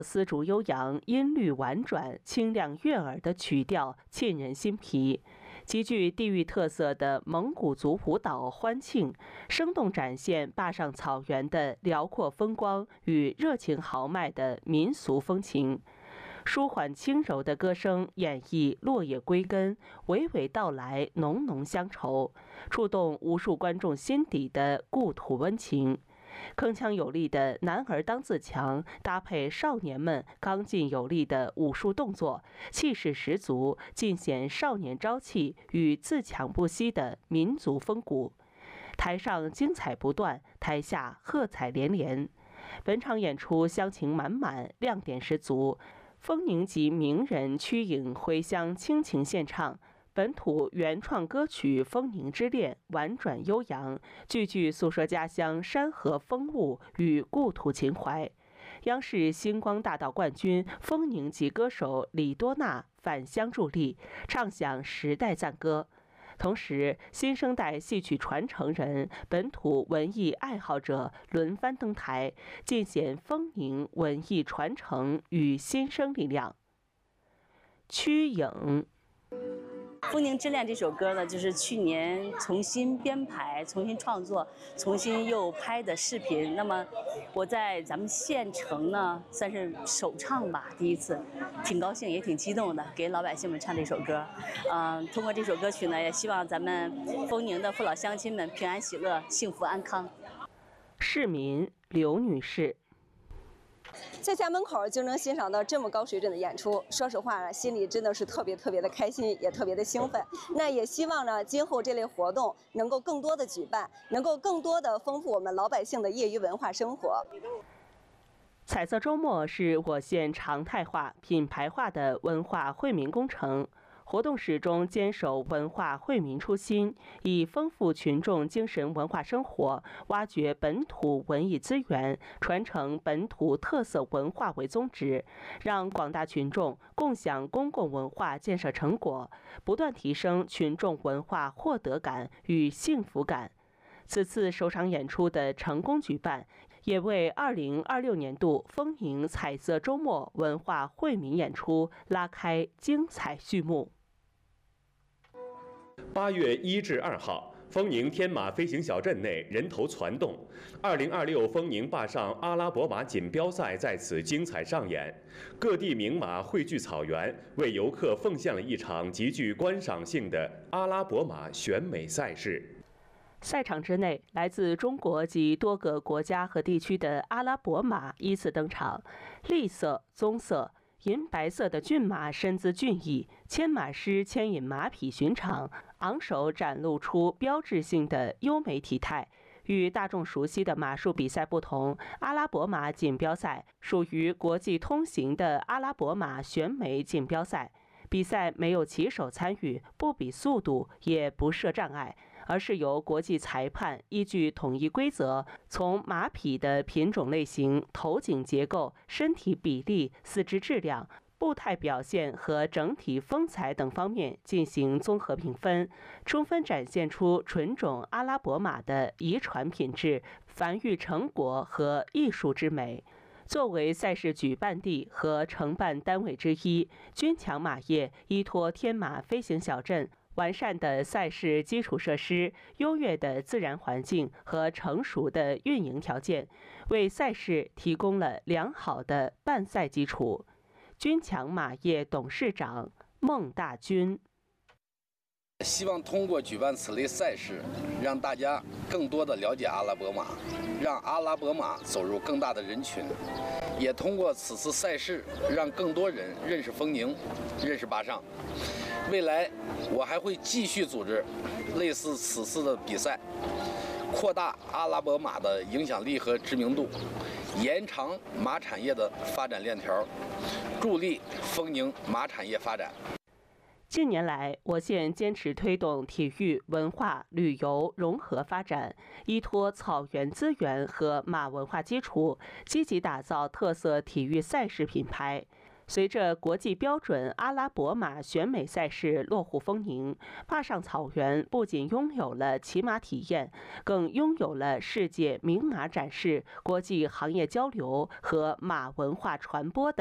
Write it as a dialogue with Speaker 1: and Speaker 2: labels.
Speaker 1: 丝竹悠扬，音律婉转，清亮悦耳的曲调沁人心脾。极具地域特色的蒙古族舞蹈欢庆，生动展现坝上草原的辽阔风光与热情豪迈的民俗风情。舒缓轻柔的歌声演绎落叶归根，娓娓道来浓浓乡愁，触动无数观众心底的故土温情。铿锵有力的男儿当自强，搭配少年们刚劲有力的武术动作，气势十足，尽显少年朝气与自强不息的民族风骨。台上精彩不断，台下喝彩连连。本场演出乡情满满，亮点十足。丰宁籍名人曲颖回乡倾情献唱。本土原创歌曲《丰宁之恋》婉转悠扬，句句诉说家乡山河风物与故土情怀。央视星光大道冠军丰宁籍歌手李多娜返乡助力，唱响时代赞歌。同时，新生代戏曲传承人、本土文艺爱好者轮番登台，尽显丰宁文艺传承与新生力量。曲颖。
Speaker 2: 《丰宁之恋》这首歌呢，就是去年重新编排、重新创作、重新又拍的视频。那么我在咱们县城呢，算是首唱吧，第一次，挺高兴也挺激动的，给老百姓们唱这首歌。通过这首歌曲呢，也希望咱们丰宁的父老乡亲们平安喜乐、幸福安康。
Speaker 1: 市民刘女士。
Speaker 3: 在家门口就能欣赏到这么高水准的演出，说实话，心里真的是特别的开心，也特别的兴奋。那也希望呢，今后这类活动能够更多的举办，能够更多的丰富我们老百姓的业余文化生活。
Speaker 1: 彩色周末是我县常态化、品牌化的文化惠民工程。活动始终坚守文化惠民初心，以丰富群众精神文化生活、挖掘本土文艺资源、传承本土特色文化为宗旨，让广大群众共享公共文化建设成果，不断提升群众文化获得感与幸福感。此次首场演出的成功举办，也为2026年度丰宁彩色周末文化惠民演出拉开精彩序幕。
Speaker 4: 8月1至2号，丰宁天马飞行小镇内人头攒动，2026丰宁坝上阿拉伯马锦标赛在此精彩上演，各地名马汇聚草原，为游客奉献了一场极具观赏性的阿拉伯马选美赛事。
Speaker 1: 赛场之内，来自中国及多个国家和地区的阿拉伯马依次登场，栗色、棕色、银白色的骏马身姿俊逸，牵马师牵引马匹巡场，昂首展露出标志性的优美体态。与大众熟悉的马术比赛不同，阿拉伯马锦标赛属于国际通行的阿拉伯马选美锦标赛。比赛没有骑手参与，不比速度，也不设障碍，而是由国际裁判依据统一规则，从马匹的品种类型、头颈结构、身体比例、四肢质量、步态表现和整体风采等方面进行综合评分，充分展现出纯种阿拉伯马的遗传品质、繁育成果和艺术之美。作为赛事举办地和承办单位之一，军强马业依托天马飞行小镇完善的赛事基础设施、优越的自然环境和成熟的运营条件，为赛事提供了良好的办赛基础。军强马业董事长孟大军。
Speaker 5: 希望通过举办此类赛事，让大家更多的了解阿拉伯马，让阿拉伯马走入更大的人群，也通过此次赛事，让更多人认识丰宁，认识坝上。未来我还会继续组织类似此次的比赛，扩大阿拉伯马的影响力和知名度，延长马产业的发展链条，助力丰宁马产业发展。
Speaker 1: 近年来，我县坚持推动体育、文化、旅游融合发展，依托草原资源和马文化基础，积极打造特色体育赛事品牌。 随着国际标准阿拉伯马选美赛事落户丰宁，坝上草原不仅拥有了骑马体验，更拥有了世界名马展示、国际行业交流和马文化传播的